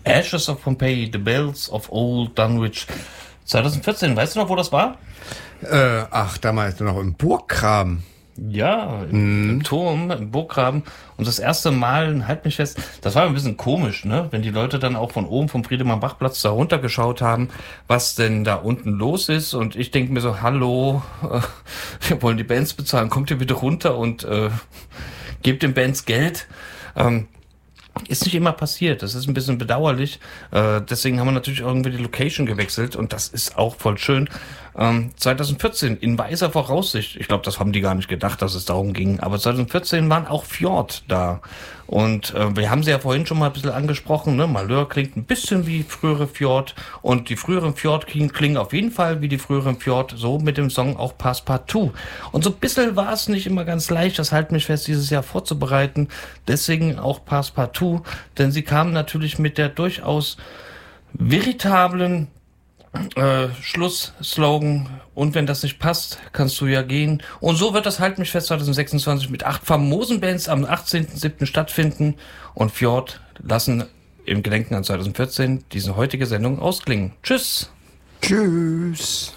Ashes of Pompeii, The Bells of Old Dunwich. 2014, weißt du noch, wo das war? Damals noch im Burggraben. Ja, im Turm, im Burggraben. Und das erste Mal, halt mich fest, das war ein bisschen komisch, ne? Wenn die Leute dann auch von oben vom Friedemann-Bach-Platz da runtergeschaut haben, was denn da unten los ist. Und ich denke mir so, hallo, wir wollen die Bands bezahlen, kommt ihr bitte runter und gebt den Bands Geld. Ist nicht immer passiert. Das ist ein bisschen bedauerlich. Deswegen haben wir natürlich irgendwie die Location gewechselt und das ist auch voll schön. 2014 in weiser Voraussicht, ich glaube, das haben die gar nicht gedacht, dass es darum ging, aber 2014 waren auch Fjord da. Und wir haben sie ja vorhin schon mal ein bisschen angesprochen, ne? Malheur klingt ein bisschen wie frühere Fjord und die früheren Fjord klingen auf jeden Fall wie die früheren Fjord, so mit dem Song auch Passepartout. Und so ein bisschen war es nicht immer ganz leicht, das Halt mich fest, dieses Jahr vorzubereiten. Deswegen auch Passepartout, denn sie kamen natürlich mit der durchaus veritablen Schlussslogan, und wenn das nicht passt, kannst du ja gehen. Und so wird das Halt mich fest 2026 mit 8 famosen Bands am 18.07. stattfinden und Fjord lassen im Gedenken an 2014 diese heutige Sendung ausklingen. Tschüss! Tschüss!